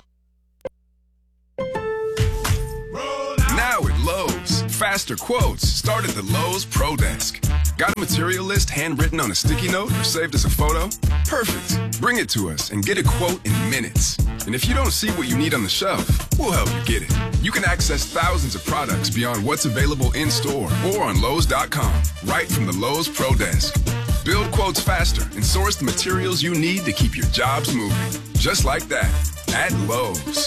Now at Lowe's, faster quotes start at the Lowe's Pro Desk. Got a material list handwritten on a sticky note or saved as a photo? Perfect. Bring it to us and get a quote in minutes. And if you don't see what you need on the shelf, we'll help you get it. You can access thousands of products beyond what's available in store or on Lowe's.com, right from the Lowe's Pro Desk. Build quotes faster and source the materials you need to keep your jobs moving. Just like that, at Lowe's.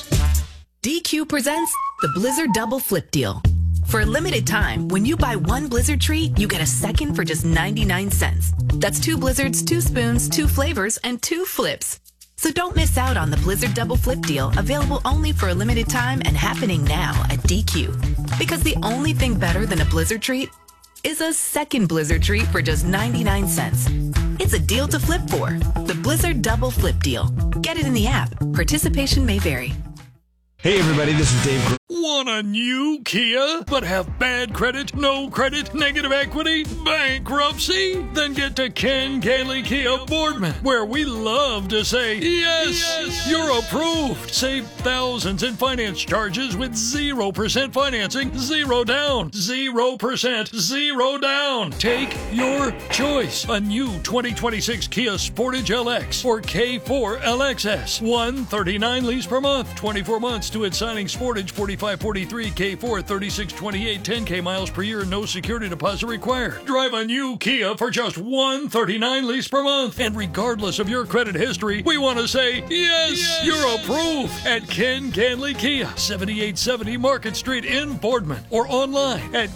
DQ presents the Blizzard Double Flip Deal. For a limited time, when you buy one Blizzard treat, you get a second for just 99 cents. That's 2 Blizzards, 2 spoons, 2 flavors, and 2 flips. So don't miss out on the Blizzard Double Flip Deal, available only for a limited time and happening now at DQ. Because the only thing better than a Blizzard treat is a second Blizzard treat for just 99 cents. It's a deal to flip for. The Blizzard Double Flip Deal. Get it in the app. Participation may vary. Hey everybody, this is Dave. Want a new Kia, but have bad credit, no credit, negative equity, bankruptcy? Then get to Ken Ganley Kia Boardman, where we love to say, yes, you're approved. Save thousands in finance charges with 0% financing, 0 down, 0%, 0 down. Take your choice. A new 2026 Kia Sportage LX or K4 LXS. $139 lease per month, 24 months to its signing. Sportage 4543, K4 3628, 10K miles per year, no security deposit required. Drive a new Kia for just $139 lease per month. And regardless of your credit history, we want to say, yes, you're approved at Ken Ganley Kia, 7870 Market Street in Boardman, or online at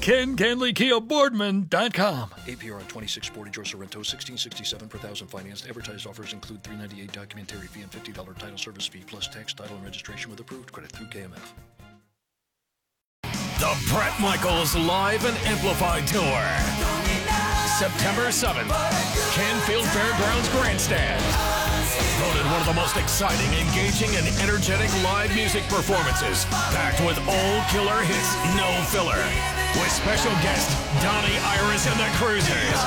KenGanleyKiaBoardman.com. APR on 26 Sportage or Sorrento, $1,667 per thousand financed. Advertised offers include $398 documentary fee and $50 title service fee, plus tax, title, and registration with approved credit through KMF. The Bret Michaels Live and Amplified Tour. September 7th, Canfield Fairgrounds Grandstand. Voted one of the most exciting, engaging, and energetic live music performances. Packed with old killer hits, no filler. With special guest Donnie Iris and the Cruisers.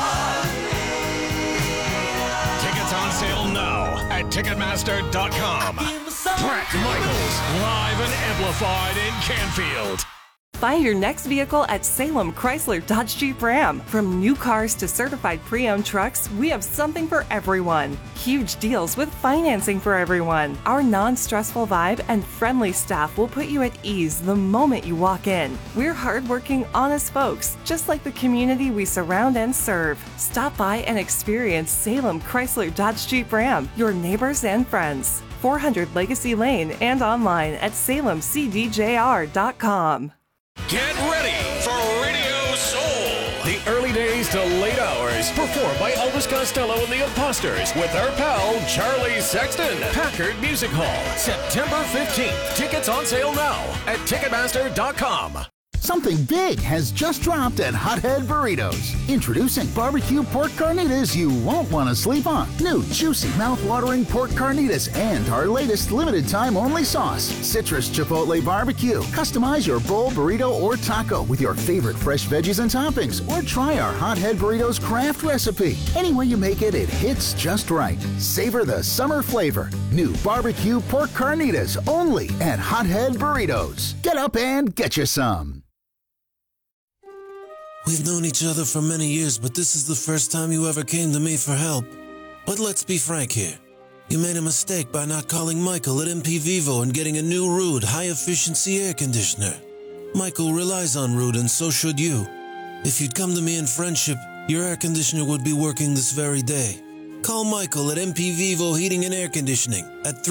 Tickets on sale now at Ticketmaster.com. Bret Michaels, live and amplified in Canfield. Find your next vehicle at Salem Chrysler Dodge Jeep Ram. From new cars to certified pre-owned trucks, we have something for everyone. Huge deals with financing for everyone. Our non-stressful vibe and friendly staff will put you at ease the moment you walk in. We're hardworking, honest folks, just like the community we surround and serve. Stop by and experience Salem Chrysler Dodge Jeep Ram, your neighbors and friends. 400 Legacy Lane and online at salemcdjr.com. Get ready for Radio Soul. The early days to late hours, performed by Elvis Costello and the Imposters with our pal Charlie Sexton. Packard Music Hall, September 15th. Tickets on sale now at Ticketmaster.com. Something big has just dropped at Hothead Burritos. Introducing barbecue pork carnitas you won't want to sleep on. New juicy mouth-watering pork carnitas and our latest limited-time only sauce, Citrus Chipotle Barbecue. Customize your bowl, burrito, or taco with your favorite fresh veggies and toppings, or try our Hothead Burritos craft recipe. Any way you make it, it hits just right. Savor the summer flavor. New barbecue pork carnitas only at Hothead Burritos. Get up and get you some. We've known each other for many years, but this is the first time you ever came to me for help. But let's be frank here. You made a mistake by not calling Michael at MP Vivo and getting a new Ruud high-efficiency air conditioner. Michael relies on Ruud, and so should you. If you'd come to me in friendship, your air conditioner would be working this very day. Call Michael at MP Vivo Heating and Air Conditioning at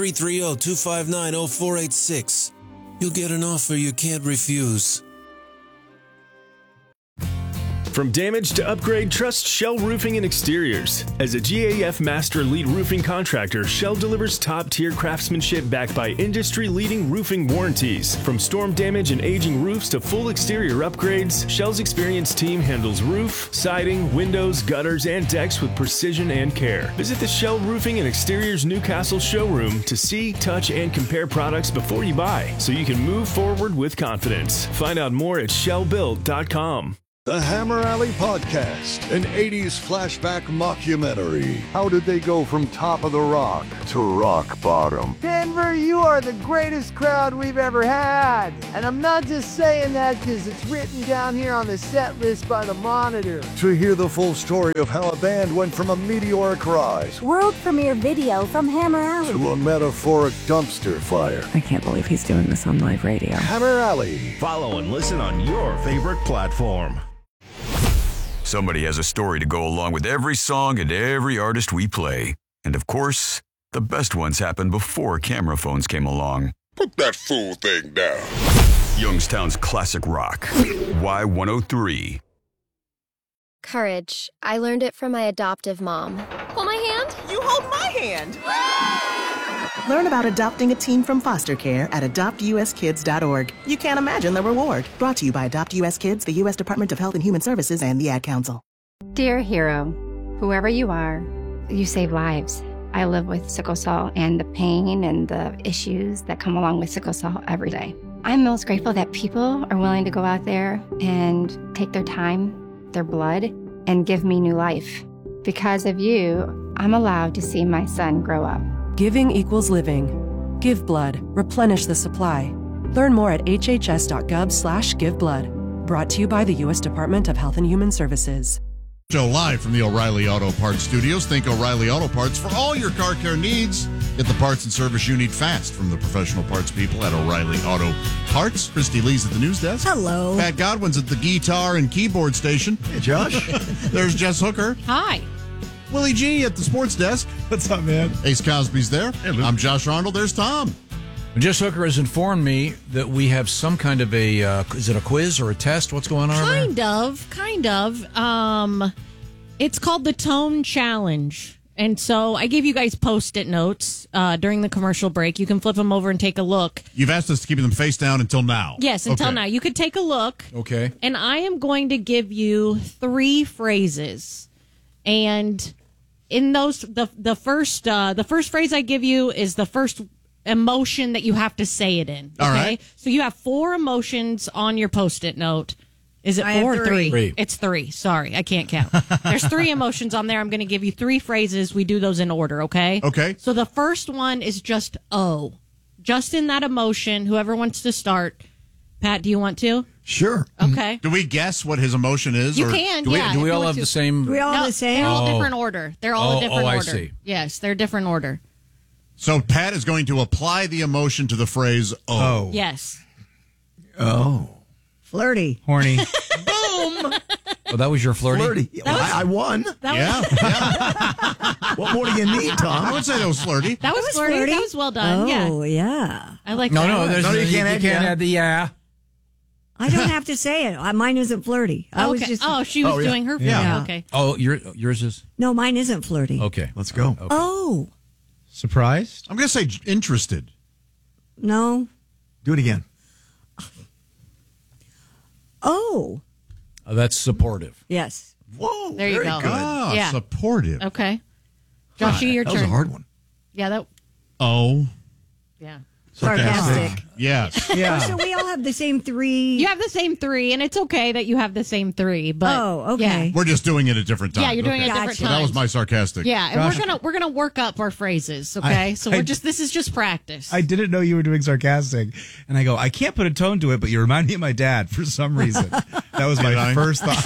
330-259-0486. You'll get an offer you can't refuse. From damage to upgrade, trust Shell Roofing and Exteriors. As a GAF Master Lead Roofing Contractor, Shell delivers top-tier craftsmanship backed by industry-leading roofing warranties. From storm damage and aging roofs to full exterior upgrades, Shell's experienced team handles roof, siding, windows, gutters, and decks with precision and care. Visit the Shell Roofing and Exteriors Newcastle showroom to see, touch, and compare products before you buy, so you can move forward with confidence. Find out more at shellbuilt.com. The Hammer Alley Podcast, an 80s flashback mockumentary. How did they go from top of the rock to rock bottom? Denver, you are the greatest crowd we've ever had. And I'm not just saying that because it's written down here on the set list by the Monitor. To hear the full story of how a band went from a meteoric rise world premiere video from Hammer Alley to a metaphoric dumpster fire. I can't believe he's doing this on live radio. Hammer Alley. Follow and listen on your favorite platform. Somebody has a story to go along with every song and every artist we play. And of course, the best ones happened before camera phones came along. Put that fool thing down. Youngstown's classic rock. Y103. Courage. I learned it from my adoptive mom. Hold my hand. You hold my hand. Learn about adopting a teen from foster care at adoptuskids.org. You can't imagine the reward. Brought to you by Adopt US Kids, the U.S. Department of Health and Human Services, and the Ad Council. Dear hero, whoever you are, you save lives. I live with sickle cell and the pain and the issues that come along with sickle cell every day. I'm most grateful that people are willing to go out there and take their time, their blood, and give me new life. Because of you, I'm allowed to see my son grow up. Giving equals living. Give blood. Replenish the supply. Learn more at hhs.gov/giveblood. Brought to you by the U.S. Department of Health and Human Services. Show live from the O'Reilly Auto Parts Studios. Think O'Reilly Auto Parts for all your car care needs. Get the parts and service you need fast from the professional parts people at O'Reilly Auto Parts. Christy Lee's at the news desk. Hello. Pat Godwin's at the guitar and keyboard station. Hey, Josh. There's Jess Hooker. Hi. Willie G at the sports desk. What's up, man? Ace Cosby's there. Hey, I'm Josh Arnold. There's Tom. Jess Hooker has informed me that we have some kind of a, is it a quiz or a test? What's going on over there? Kind of. It's called the Tone Challenge. And so I gave you guys Post-it notes during the commercial break. You can flip them over and take a look. You've asked us to keep them face down until now. Yes, until now. You could take a look. Okay. And I am going to give you 3 phrases. And in those, the first phrase I give you is the first emotion that you have to say it in. Okay? All right. So you have 4 emotions on your Post-it note. Is it I 4 have or 3? 3. It's 3. Sorry, I can't count. There's 3 emotions on there. I'm going to give you 3 phrases. We do those in order, okay? Okay. So the first one is just O. Just in that emotion, whoever wants to start. Pat, do you want to? Sure. Okay. Do we guess what his emotion is? You or can, Do we, yeah. do we if you all want have to. the same? Do we all have the same? They're all Oh. different order. They're all a different I order. see. Yes, they're different order. So Pat is going to apply the emotion to the phrase "oh." Yes. Oh. Flirty. Horny. Boom. Oh, that was your flirty? Flirty. Well, I won. That was, Yeah. What more do you need, Tom? I would say that was flirty. that was flirty. That was well done. Oh, yeah. I like No, that. no, there's No, you you can't can't, add yeah. add the yeah. I don't have to say it. Mine isn't flirty. I was Okay. just. Oh, she was yeah. doing her. Yeah. Okay. Oh, yours is? No, mine isn't flirty. Okay. Let's go. Okay. Oh, Surprised? I'm going to say interested. no. Do it again. Oh, That's supportive. yes. Whoa. There you very go. Good. Ah, Yeah. supportive. Okay. Joshy, your That turn. was a hard one. Yeah. That. Oh, Yeah. Sarcastic. yes. Yeah. So we all have the same 3. You have the same 3, and it's okay that you have the same 3. But Oh, okay. yeah. We're just doing it at different times. Yeah, you're doing it at Gotcha. different So times. that was my sarcastic. Yeah, and Josh- we're gonna work up our phrases. Okay, so this is just practice. I didn't know you were doing sarcastic. And I go, I can't put a tone to it, but you remind me of my dad for some reason. That was my first thought.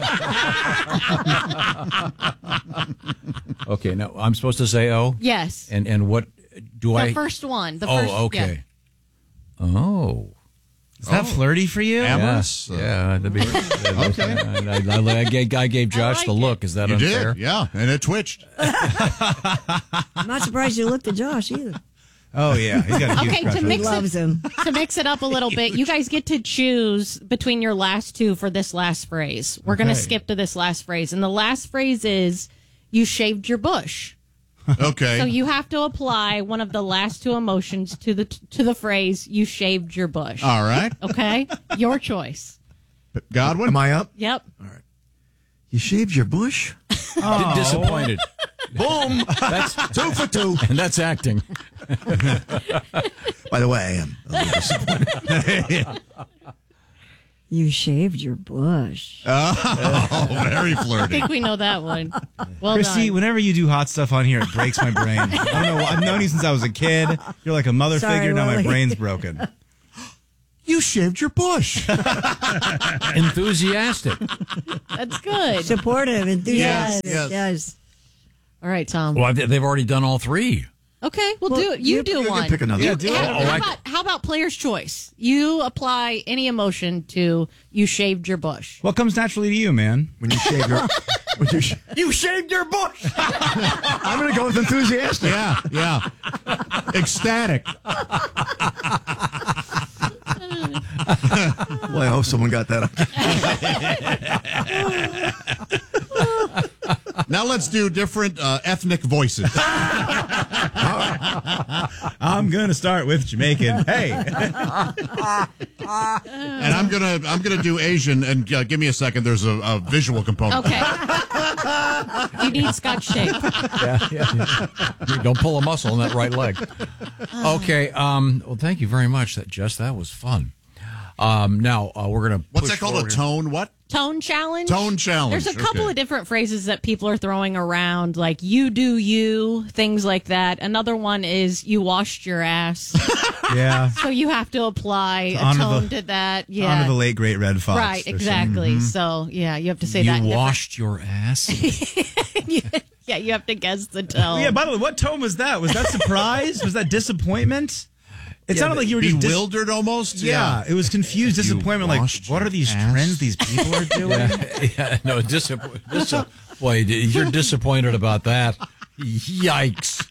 Okay, now I'm supposed to say oh? Yes. And what do I? The first one. The oh, first, okay. Oh. Is that flirty for you? Amorous? Yeah. That'd be, Okay. I gave Josh the look. Is that You unfair? did, yeah, and it twitched. I'm not surprised you looked at Josh either. Oh, yeah. He's got a huge Okay, crush to on mix him. Loves him. To mix it up a little bit, you guys get to choose between your last two for this last phrase. We're going to Okay. skip to this last phrase. And the last phrase is, you shaved your bush. Okay. So you have to apply one of the last two emotions to the phrase, you shaved your bush. All right. Okay? Your choice. Godwin? Am I up? Yep. You shaved your bush? Disappointed. Boom! That's 2 for 2. And that's acting. By the way, I am a little disappointed. You shaved your bush. Oh, very I flirty. think we know that one. Well Christy, done. whenever you do hot stuff on here, it breaks my brain. I don't know. I've known you since I was a kid. You're like a mother Sorry, figure. Now my Willie. brain's broken. You shaved your bush. Enthusiastic. That's good. Supportive, enthusiastic. Yes. Yes. All right, Tom. Well, they've already done all three. Okay, we'll do it. You do one. Pick another Yeah, one. do it. How about player's choice? You apply any emotion to you shaved your bush. What comes naturally to you, man? When you shave your... You shaved your bush! I'm going to go with enthusiastic. Yeah. Ecstatic. Well, I hope someone got that. Now let's do different ethnic voices. I'm going to start with Jamaican. Hey. And I'm gonna do Asian. And give me a second. There's a visual component. Okay. You need Scotch tape. Yeah. Don't pull a muscle in that right leg. Okay. Well, thank you very much, Jess. That was fun. Now we're gonna. What's push that called? forward. A tone? What? Tone challenge? Tone challenge. There's a couple Okay. of different phrases that people are throwing around, like you do you, things like that. Another one is you washed your ass. Yeah. So you have to apply a Honor tone the- to that. Yeah. Honor the late, great Red Fox. Right, They're exactly. saying. So, yeah, you have to say You that. in different- washed your ass. Yeah, you have to guess the tone. Yeah, by the way, what tone was that? Was that surprise? Was that disappointment? It sounded like you were just bewildered almost. Yeah, it was confused disappointment. Like, washed what are these your ass? trends these people are doing? No, boy, you're disappointed about that. Yikes.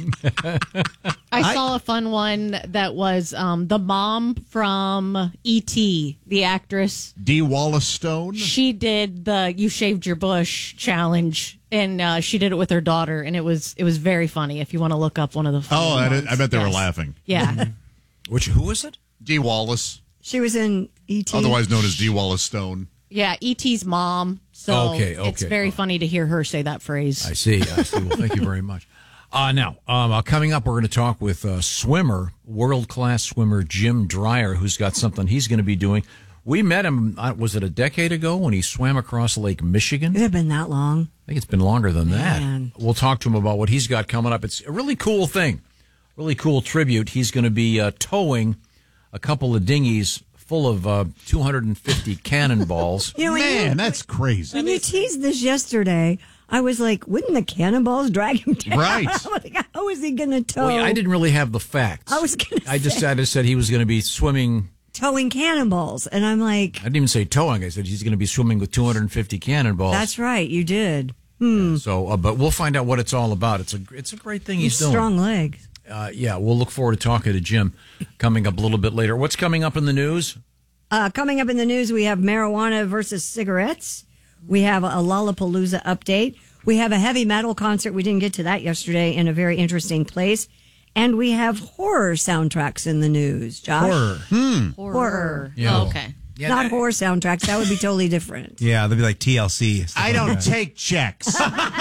I saw a fun one that was the mom from E.T., the actress. Dee Wallace Stone. She did the "You Shaved Your Bush" challenge, and she did it with her daughter, and it was very funny. If you want to look up one of the funny ones. I bet they were Yes. laughing. Yeah. Who was it? Dee Wallace, She was in E.T. otherwise known as Dee Wallace Stone. Yeah, E.T.'s mom. So Okay. it's very funny to hear her say that phrase. I see. Well, thank you very much. Now, coming up, we're going to talk with swimmer, world-class swimmer Jim Dreyer, who's got something he's going to be doing. We met him, was it a decade ago, when he swam across Lake Michigan? It had been that long. I think it's been longer than Man. that. We'll talk to him about what he's got coming up. It's a really cool thing, really cool tribute. He's going to be towing a couple of dinghies full of 250 cannonballs. You know, Man, that's crazy. when you teased this yesterday, I was like, wouldn't the cannonballs drag him down? Right. I was like, how is he going to tow? Well, yeah, I didn't really have the facts. I was going to I just said he was going to be swimming. towing cannonballs. And I'm like, I didn't even say towing. I said he's going to be swimming with 250 cannonballs. that's right, you did. So, but we'll find out what it's all about. It's a great thing he's doing. Strong legs. Yeah, we'll look forward to talking to Jim coming up a little bit later. What's coming up in the news? Coming up in the news, we have marijuana versus cigarettes. We have a Lollapalooza update. We have a heavy metal concert. We didn't get to that yesterday in a very interesting place. And we have horror soundtracks in the news, Josh. Horror. Oh, okay. Not horror soundtracks. That would be totally different. Yeah, they'd be like TLC. I don't take checks.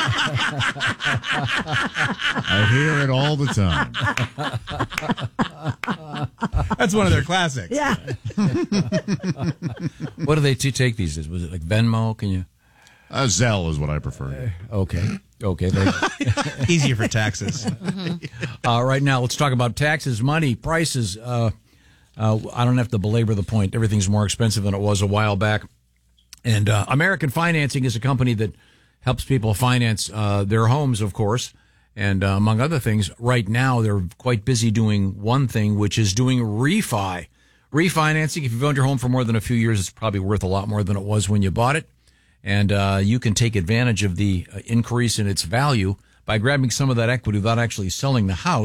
I hear it all the time. That's one of their classics. Yeah. What do they take these days? Was it like Venmo? Can you? Zelle is what I prefer. Okay. Easier for taxes. Right now, let's talk about taxes, money, prices. I don't have to belabor the point. Everything's more expensive than it was a while back. And American Financing is a company that helps people finance their homes, of course. And among other things, right now they're quite busy doing one thing, which is doing refinancing. If you've owned your home for more than a few years, it's probably worth a lot more than it was when you bought it. And you can take advantage of the increase in its value by grabbing some of that equity without actually selling the house.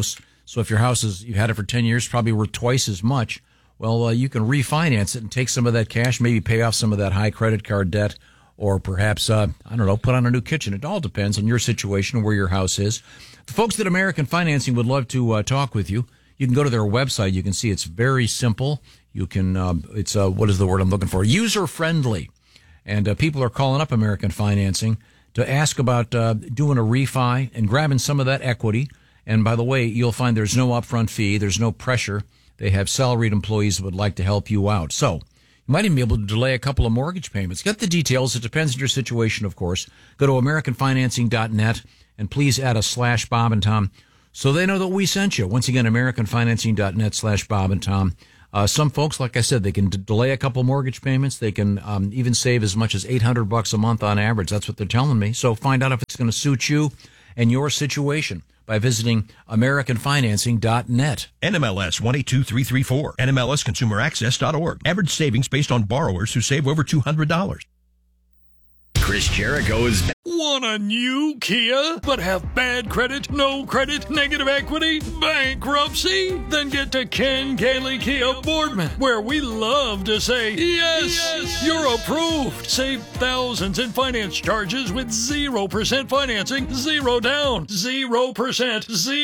So if your house you've had it for 10 years, probably worth twice as much. Well, you can refinance it and take some of that cash, maybe pay off some of that high credit card debt, or perhaps, put on a new kitchen. It all depends on your situation and where your house is. The folks at American Financing would love to talk with you. You can go to their website. You can see it's very simple. You can, what is the word I'm looking for? User-friendly. And people are calling up American Financing to ask about doing a refi and grabbing some of that equity. And by the way, you'll find there's no upfront fee. There's no pressure. They have salaried employees that would like to help you out. So you might even be able to delay a couple of mortgage payments. Get the details. It depends on your situation, of course. Go to AmericanFinancing.net and please add a /Bob and Tom so they know that we sent you. Once again, AmericanFinancing.net /Bob and Tom. Some folks, like I said, they can delay a couple mortgage payments. They can even save as much as $800 a month on average. That's what they're telling me. So find out if it's going to suit you and your situation by visiting AmericanFinancing.net. NMLS 182334. NMLSConsumerAccess.org. Average savings based on borrowers who save over $200. Chris Jericho's. Want a new Kia, but have bad credit, no credit, negative equity, bankruptcy? Then get to Ken Cayley Kia Boardman, where we love to say, yes, you're approved. Save thousands in finance charges with 0% financing, 0 down, 0%, 0